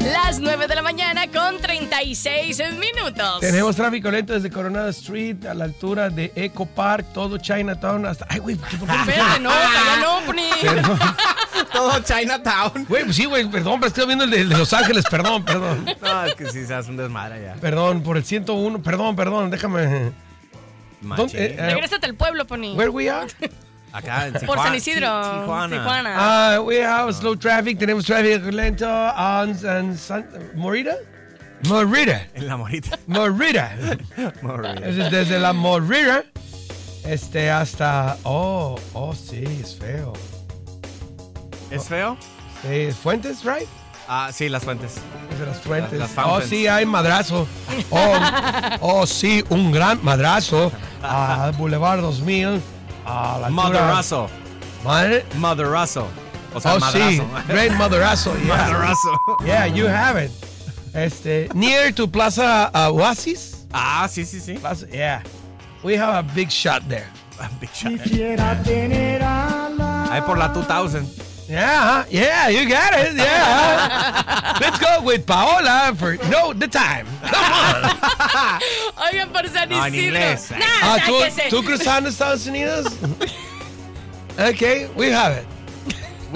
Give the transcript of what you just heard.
Las 9 de la mañana con 36 minutos. Tenemos tráfico lento desde Coronado Street a la altura de Eco Park, todo Chinatown hasta... Ay, güey, ¿por qué? Espérate, no, ya no, Pony. Todo Chinatown. Güey, pues sí, güey, perdón, pero estoy viendo el de Los Ángeles, perdón. No, es que sí se hace un desmadre ya. Perdón, por el 101, perdón, déjame... Regrésate al pueblo, Pony. Where we are? Acá en Tijuana. Por San Isidro, Tijuana. We have slow traffic, tenemos tráfico lento en Morita. En la Morita. Morita. Desde la Morita hasta... Oh, sí, es feo. ¿Es feo? Sí, Fuentes, right? Sí, las fuentes. Desde las Fuentes. Las fountains. Sí, hay madrazo. Sí, un gran madrazo. Al Boulevard 2000. A la Madrazo. Madre. Madrazo. O sea, madrazo. Sí, great madrazo. Yeah. Madrazo. Yeah, you have it. Near to Plaza Oasis. Sí. Plaza, yeah. We have a big shot there. A big shot. Ahí por la 2000. Yeah, you got it. Yeah. Let's go with Paola for the time. Come on. Oigan, por San Isidro. En inglés. ¿Tú cruzando Estados Unidos? Okay, we have it.